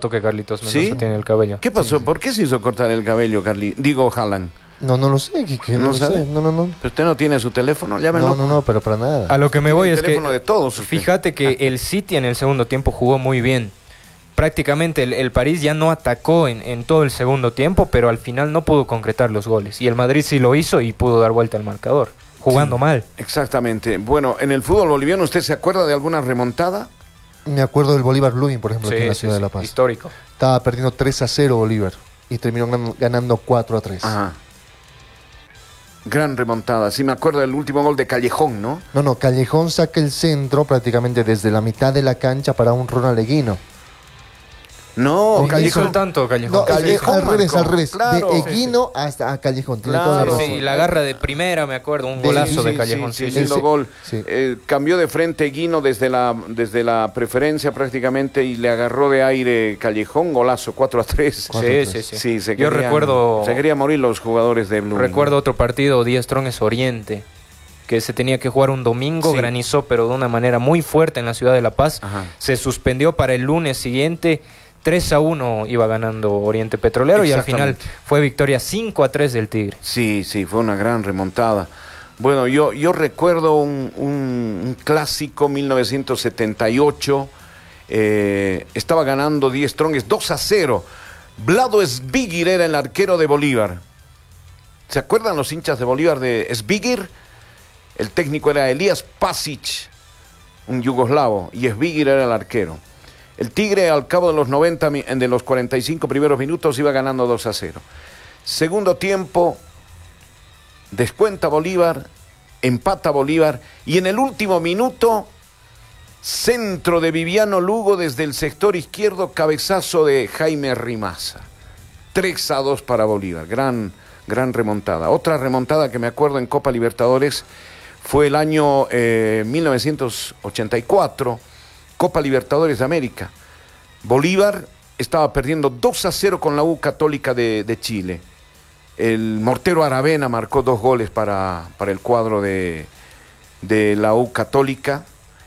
corto que Carlitos Mendoza ¿Sí? tiene el cabello. ¿Qué pasó? Sí. ¿Por qué se hizo cortar el cabello, Haaland? No lo sé, Quique, no ¿No lo sabe? sé. No. ¿Pero usted no tiene su teléfono? Llámenlo. No, pero para nada. A lo que me voy El es que, teléfono de todos usted. fíjate que el City en el segundo tiempo jugó muy bien. Prácticamente el París ya no atacó en todo el segundo tiempo, pero al final no pudo concretar los goles. Y el Madrid sí lo hizo y pudo dar vuelta al marcador, jugando mal. Exactamente. Bueno, en el fútbol boliviano, ¿usted se acuerda de alguna remontada? Me acuerdo del Bolívar Luis, por ejemplo, aquí en la ciudad de La Paz. Histórico. Estaba perdiendo 3-0 Bolívar y terminó ganando 4-3. Ajá. Gran remontada. Sí, me acuerdo del último gol de Callejón, ¿no? No, Callejón saca el centro prácticamente desde la mitad de la cancha para un Ronald Eguino. No, Hizo Callejón. el tanto, Callejón. No, Callejón al revés. Claro. De Eguino hasta a Callejón. Tiene Claro. toda la Sí, razón. sí, la garra de primera, me acuerdo, un golazo de Callejón. Sí, Sí, lindo sí. gol. Sí. Cambió de frente Guino desde la preferencia prácticamente y le agarró de aire Callejón, golazo, 4-3. Sí. Sí, se Yo querían- recuerdo- Se querían morir los jugadores de Blue. Recuerdo otro partido, 10 Strongest Oriente, que se tenía que jugar un domingo, Sí. granizó, pero de una manera muy fuerte en la ciudad de La Paz. Ajá. Se suspendió para el lunes siguiente. 3-1 iba ganando Oriente Petrolero y al final Exactamente. fue victoria 5-3 del Tigre. Sí, fue una gran remontada. Bueno, yo recuerdo un clásico 1978. Estaba ganando 10 Strongest 2-0. Vlado Sbigir era el arquero de Bolívar. ¿Se acuerdan los hinchas de Bolívar de Sbigir? El técnico era Elías Pasic, un yugoslavo, y Sbigir era el arquero. El Tigre al cabo de los 45 primeros minutos iba ganando 2-0. Segundo tiempo, descuenta Bolívar, empata Bolívar y en el último minuto, centro de Viviano Lugo desde el sector izquierdo, cabezazo de Jaime Rimaza. 3-2 para Bolívar, gran remontada. Otra remontada que me acuerdo en Copa Libertadores fue el año 1984, Copa Libertadores de América. Bolívar estaba perdiendo 2-0 con la U Católica de Chile. El mortero Aravena marcó 2 goles para el cuadro de la U Católica.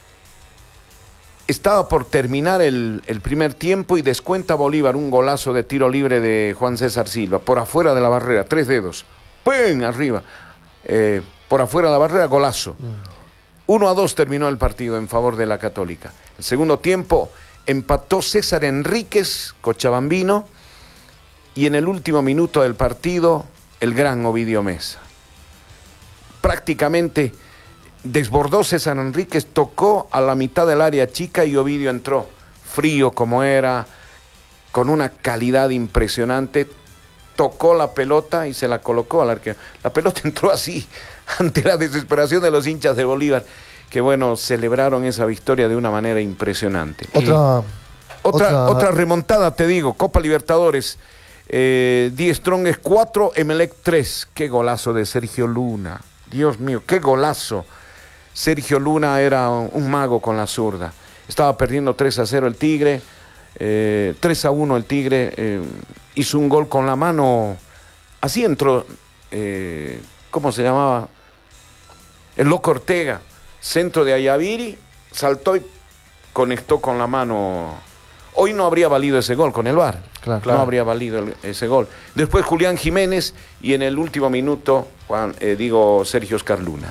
Estaba por terminar el primer tiempo y descuenta Bolívar un golazo de tiro libre de Juan César Silva, por afuera de la barrera, 3 dedos, ¡pum! Arriba, por afuera de la barrera, golazo. 1-2 terminó el partido en favor de la Católica. El segundo tiempo empató César Enríquez, cochabambino, y en el último minuto del partido, el gran Ovidio Mesa. Prácticamente desbordó César Enríquez, tocó a la mitad del área chica y Ovidio entró, frío como era, con una calidad impresionante, tocó la pelota y se la colocó al arquero. La pelota entró así, ante la desesperación de los hinchas de Bolívar, que bueno, celebraron esa victoria de una manera impresionante. Otra remontada, te digo, Copa Libertadores, 10 Strongest 4, Emelec 3. Qué golazo de Sergio Luna. Dios mío, qué golazo. Sergio Luna era un mago con la zurda. Estaba perdiendo 3-0 el Tigre, 3-1 el Tigre, hizo un gol con la mano, así entró, ¿cómo se llamaba? El Loco Ortega, centro de Ayaviri, saltó y conectó con la mano. Hoy no habría valido ese gol con el VAR. Claro. No habría valido ese gol. Después Julián Jiménez y en el último minuto, Sergio Oscar Luna.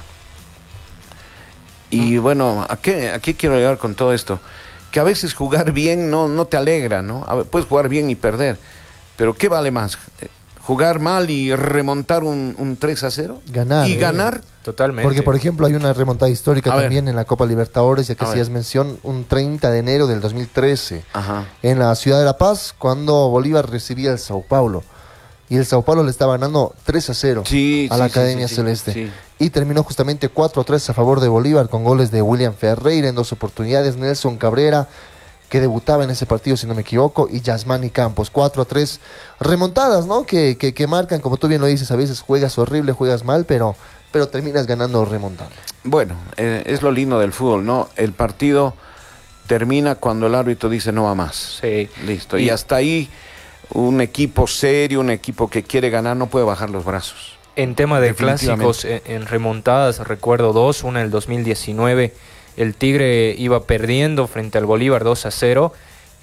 Y bueno, ¿a qué quiero llegar con todo esto? Que a veces jugar bien no te alegra, ¿no? Puedes jugar bien y perder, pero ¿qué vale más? ¿Jugar mal y remontar un 3-0? Ganar. ¿Y ganar? Totalmente. Porque, por ejemplo, hay una remontada histórica A ver. también en la Copa Libertadores, ya que A hacías ver. mención, un 30 de enero del 2013, Ajá. en la ciudad de La Paz, cuando Bolívar recibía el Sao Paulo. Y el Sao Paulo le estaba ganando 3-0 Sí, a la sí, sí, Academia sí, Celeste. sí. Y terminó justamente 4-3 a favor de Bolívar, con goles de William Ferreira en 2 oportunidades, Nelson Cabrera, que debutaba en ese partido, si no me equivoco, y Yasmani Campos. 4-3 remontadas, ¿no? Que marcan, como tú bien lo dices, a veces juegas horrible, juegas mal, pero terminas ganando remontando. Bueno, es lo lindo del fútbol, ¿no? El partido termina cuando el árbitro dice no va más. Sí. Listo. Y hasta ahí un equipo serio, un equipo que quiere ganar, no puede bajar los brazos. En tema de Definitivamente. clásicos, en remontadas, recuerdo 2, una en el 2019, el Tigre iba perdiendo frente al Bolívar 2-0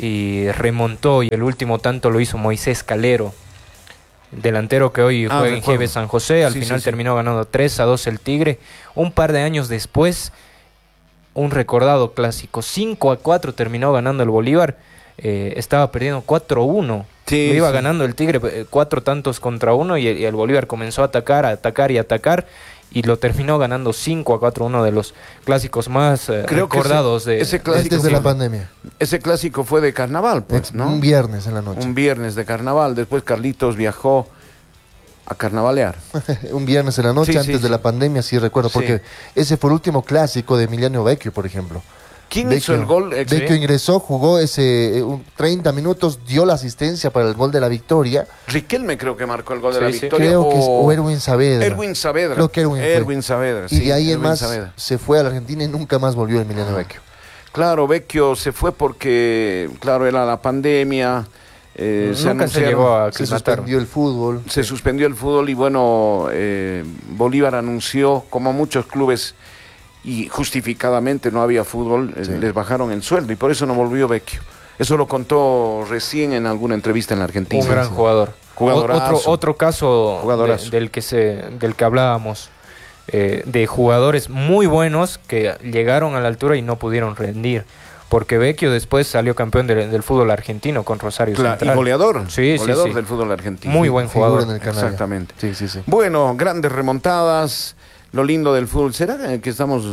y remontó, y el último tanto lo hizo Moisés Calero, delantero que hoy juega en GB San José. Al final terminó ganando 3-2 el Tigre. Un par de años después, un recordado clásico, 5-4 terminó ganando el Bolívar. Estaba perdiendo 4-1. Iba ganando el Tigre 4 tantos contra 1 y el Bolívar comenzó a atacar, y lo terminó ganando 5-4, uno de los clásicos más recordados desde la pandemia. Ese clásico fue de carnaval, pues, ¿no? Un viernes en la noche. Un viernes de carnaval. Después Carlitos viajó a carnavalear. Un viernes en la noche antes de la pandemia, sí recuerdo, porque ese fue el último clásico de Emiliano Vecchio, por ejemplo. ¿Quién hizo el gol? Vecchio ingresó, jugó 30 minutos, dio la asistencia para el gol de la victoria. Riquelme creo que marcó el gol de la victoria. Creo que es Erwin Saavedra. Creo que Erwin Saavedra. Y de ahí en más se fue a la Argentina y nunca más volvió Emiliano Vecchio. Claro, Vecchio se fue porque, claro, era la pandemia. Nunca se llegó a se suspendió el fútbol. Se suspendió el fútbol y bueno, Bolívar anunció, como muchos clubes, y justificadamente no había fútbol, les bajaron el sueldo y por eso no volvió Vecchio. Eso lo contó recién en alguna entrevista en la Argentina. Un gran jugador. Otro caso del que hablábamos, de jugadores muy buenos que llegaron a la altura y no pudieron rendir. Porque Vecchio después salió campeón del fútbol argentino con Rosario Central. Y goleador. Goleador del fútbol argentino. Muy buen jugador. En el Exactamente. Sí. Bueno, grandes remontadas. Lo lindo del fútbol. ¿Será que estamos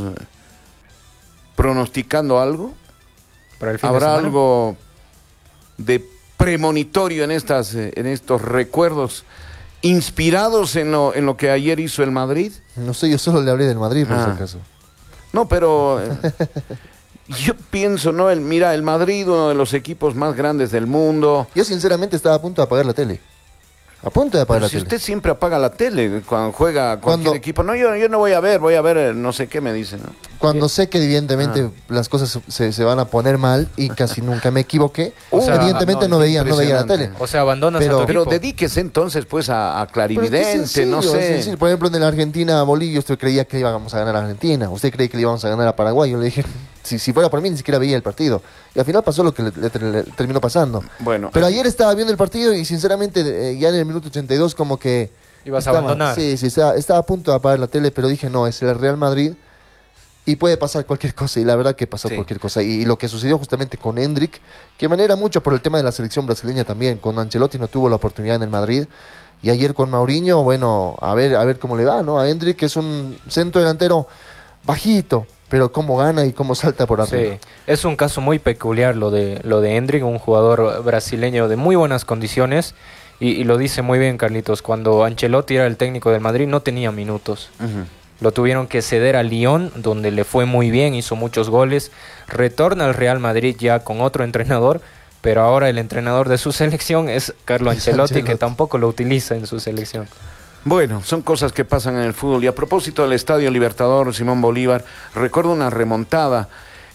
pronosticando algo? Para el fin ¿Habrá de semana? algo de premonitorio en estos recuerdos inspirados en lo que ayer hizo el Madrid? No sé, yo solo le hablé del Madrid, por si acaso. No, pero yo pienso, ¿no? Mira, el Madrid, uno de los equipos más grandes del mundo. Yo sinceramente estaba a punto de apagar la tele. A punto de apagar la tele. Usted siempre apaga la tele cuando juega cualquier equipo. No, yo no voy a ver no sé qué me dicen, ¿no? Cuando sé que evidentemente las cosas se van a poner mal y casi nunca me equivoqué, evidentemente no veía la tele. O sea, abandonas a tu pero equipo. dedíquese entonces pues a clarividente, no sé. Por ejemplo, en la Argentina-Bolivia usted creía que íbamos a ganar a Argentina, usted creía que le íbamos a ganar a Paraguay. Yo le dije, si fuera por mí ni siquiera veía el partido. Y al final pasó lo que le terminó pasando. Bueno, pero ayer estaba viendo el partido y sinceramente ya en el minuto 82 como que ibas a abandonar. Sí, estaba a punto de apagar la tele, pero dije, no, es el Real Madrid y puede pasar cualquier cosa, y la verdad que pasó cualquier cosa. Y lo que sucedió justamente con Hendrik, que manera mucho por el tema de la selección brasileña también, con Ancelotti no tuvo la oportunidad en el Madrid, y ayer con Mourinho, bueno, a ver cómo le va, ¿no? A Hendrik, que es un centro delantero bajito, pero cómo gana y cómo salta por arriba. Sí, es un caso muy peculiar lo de Hendrik, un jugador brasileño de muy buenas condiciones, y lo dice muy bien Carlitos, cuando Ancelotti era el técnico del Madrid no tenía minutos. Lo tuvieron que ceder a Lyon, donde le fue muy bien, hizo muchos goles. Retorna al Real Madrid ya con otro entrenador, pero ahora el entrenador de su selección es Carlo Ancelotti, que tampoco lo utiliza en su selección. Bueno, son cosas que pasan en el fútbol. Y a propósito del Estadio Libertador Simón Bolívar, recuerdo una remontada.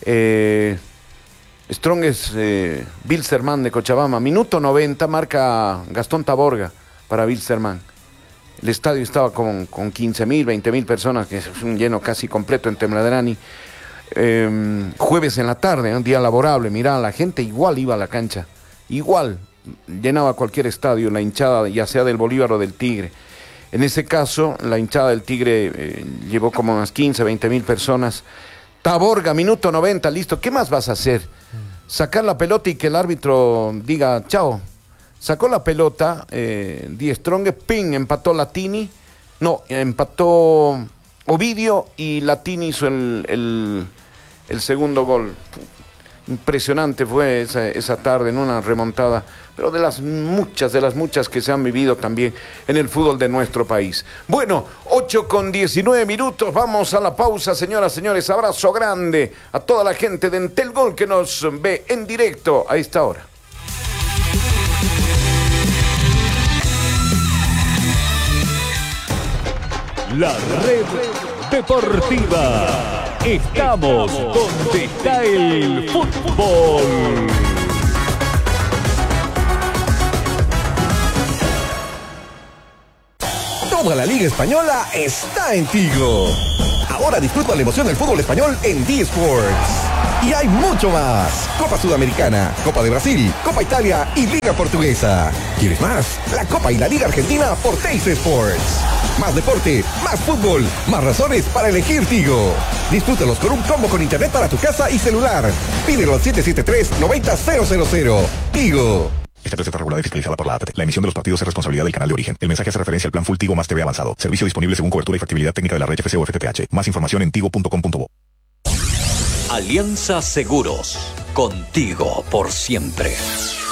Strongest Wilstermann de Cochabamba, minuto 90, marca Gastón Taborga para Wilstermann. El estadio estaba con 15.000, 20.000 personas, que es un lleno casi completo en Temladerani. Jueves en la tarde, un día laborable, mirá, la gente igual iba a la cancha. Igual, llenaba cualquier estadio, la hinchada, ya sea del Bolívar o del Tigre. En ese caso, la hinchada del Tigre llevó como unas 15, 20.000 personas. Taborga, minuto 90, listo. ¿Qué más vas a hacer? Sacar la pelota y que el árbitro diga chao. Sacó la pelota, Die Strong, ping, empató Latini. No, empató Ovidio y Latini hizo el segundo gol. Impresionante fue esa tarde en una remontada, pero de las muchas que se han vivido también en el fútbol de nuestro país. Bueno, 8:19, vamos a la pausa, señoras, señores. Abrazo grande a toda la gente de Entel Gol que nos ve en directo a esta hora. La red deportiva. Estamos donde está el fútbol. Toda la Liga Española está en Tigo. Ahora disfruta la emoción del fútbol español en D-Sports. Y hay mucho más. Copa Sudamericana, Copa de Brasil, Copa Italia y Liga Portuguesa. ¿Quieres más? La Copa y la Liga Argentina por Teis Sports. Más deporte, más fútbol, más razones para elegir Tigo. Disfrútalos con un combo con internet para tu casa y celular. Pídelo al 773-90000. Tigo. Esta receta regulada y fiscalizada por la ATT. La emisión de los partidos es responsabilidad del canal de origen. El mensaje hace referencia al plan Full Tigo más TV avanzado. Servicio disponible según cobertura y factibilidad técnica de la red FC o FTTH. Más información en tigo.com.bo. Alianza Seguros. Contigo por siempre.